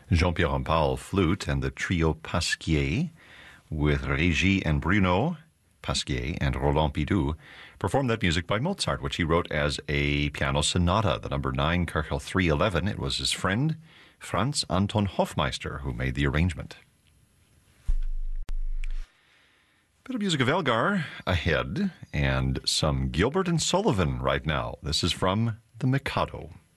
Jean-Pierre Rampal, flute, and the trio Pasquier, with Régie and Bruno Pasquier and Roland Pidou, performed that music by Mozart, which he wrote as a piano sonata, the number 9, Köchel 311. It was his friend, Franz Anton Hofmeister, who made the arrangement. Bit of music of Elgar ahead, and some Gilbert and Sullivan right now. This is from The Mikado.